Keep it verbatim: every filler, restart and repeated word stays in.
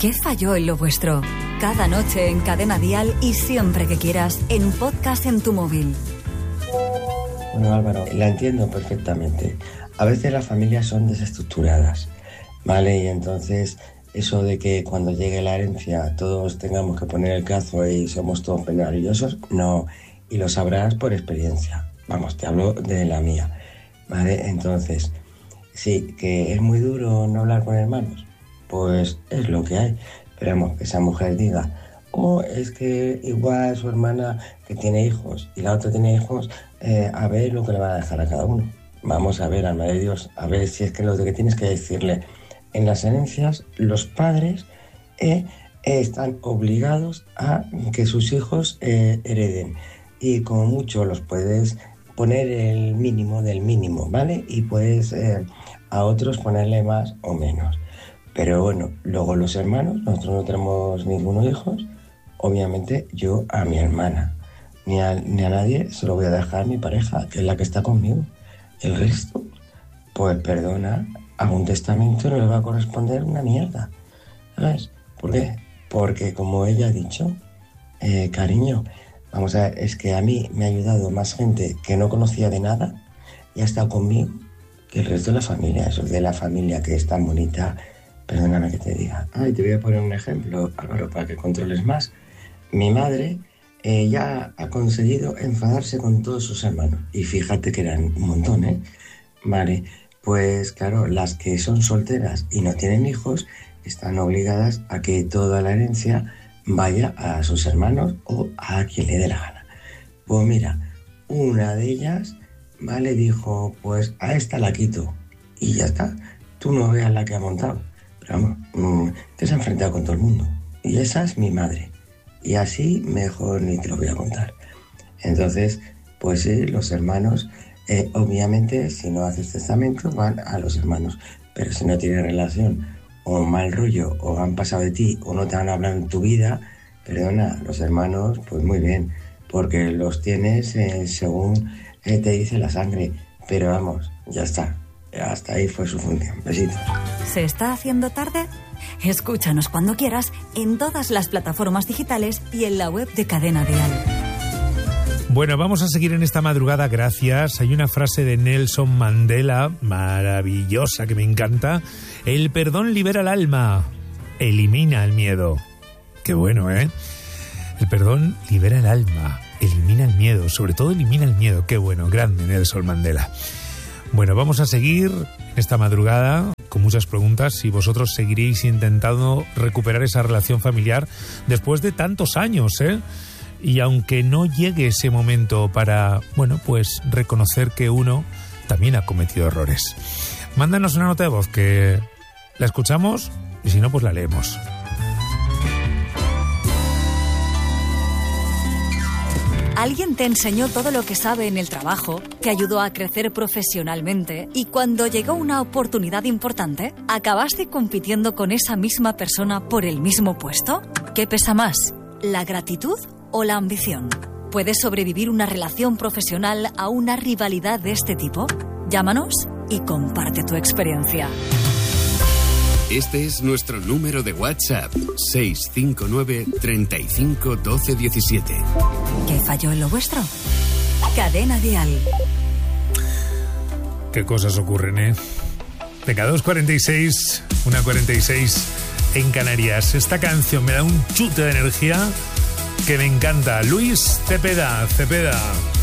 ¿Qué falló en lo vuestro? Cada noche en Cadena Dial y siempre que quieras en podcast en tu móvil. Bueno, Álvaro, la entiendo perfectamente. A veces las familias son desestructuradas, ¿vale? Y entonces eso de que cuando llegue la herencia todos tengamos que poner el cazo y somos todos maravillosos, no. Y lo sabrás por experiencia. Vamos, te hablo de la mía, ¿vale? Entonces, sí, que es muy duro no hablar con hermanos, pues es lo que hay. Esperemos que esa mujer diga, oh, es que igual su hermana que tiene hijos y la otra tiene hijos, eh, a ver lo que le van a dejar a cada uno. Vamos a ver, alma de Dios, a ver si es que lo que tienes que decirle. En las herencias, los padres eh, eh, están obligados a que sus hijos eh, hereden. Y como mucho los puedes poner el mínimo del mínimo, ¿vale? Y puedes eh, a otros ponerle más o menos. Pero bueno, luego los hermanos, nosotros no tenemos ninguno hijos, obviamente yo a mi hermana, ni a, ni a nadie se lo voy a dejar a mi pareja, que es la que está conmigo. El resto, pues perdona, a un testamento no le va a corresponder una mierda, ¿sabes? ¿Por qué? Porque como ella ha dicho, eh, cariño, vamos a ver, es que a mí me ha ayudado más gente que no conocía de nada y ha estado conmigo que el resto de la familia. Eso de la familia que es tan bonita, perdóname que te diga. Ay, te voy a poner un ejemplo, Álvaro, para que controles más. Mi madre eh, ya ha conseguido enfadarse con todos sus hermanos. Y fíjate que eran un montón, ¿eh? Vale, pues claro, las que son solteras y no tienen hijos están obligadas a que toda la herencia vaya a sus hermanos o a quien le dé la gana. Pues mira, una de ellas, vale, dijo, pues a esta la quito. Y ya está. Tú no veas la que ha montado. Pero vamos, te has enfrentado con todo el mundo. Y esa es mi madre. Y así mejor ni te lo voy a contar. Entonces, pues sí, los hermanos, eh, obviamente, si no haces testamento, van a los hermanos. Pero si no tienes relación o mal rollo, o han pasado de ti, o no te han hablado en tu vida, perdona, los hermanos, pues muy bien, porque los tienes eh, según eh, te dice la sangre. Pero vamos, ya está. Hasta ahí fue su función. Besitos. ¿Se está haciendo tarde? Escúchanos cuando quieras en todas las plataformas digitales y en la web de Cadena Dial. Bueno, vamos a seguir en esta madrugada, gracias. Hay una frase de Nelson Mandela maravillosa que me encanta. El perdón libera el alma, elimina el miedo. Qué bueno, ¿eh? El perdón libera el alma, elimina el miedo, sobre todo elimina el miedo. Qué bueno, grande Nelson Mandela. Bueno, vamos a seguir esta madrugada con muchas preguntas y vosotros seguiréis intentando recuperar esa relación familiar después de tantos años, ¿eh? Y aunque no llegue ese momento para, bueno, pues reconocer que uno también ha cometido errores. Mándanos una nota de voz que la escuchamos y si no, pues la leemos. Alguien te enseñó todo lo que sabe en el trabajo, te ayudó a crecer profesionalmente y cuando llegó una oportunidad importante, acabaste compitiendo con esa misma persona por el mismo puesto. ¿Qué pesa más, la gratitud o la ambición? ¿Puedes sobrevivir una relación profesional a una rivalidad de este tipo? Llámanos y comparte tu experiencia. Este es nuestro número de WhatsApp, seis cinco nueve, treinta y cinco, doce, diecisiete. ¿Qué falló en lo vuestro? Cadena Dial. Qué cosas ocurren, ¿eh? Venga, dos cuarenta y seis, una cuarenta y seis en Canarias. Esta canción me da un chute de energía que me encanta. Luis Cepeda, Cepeda.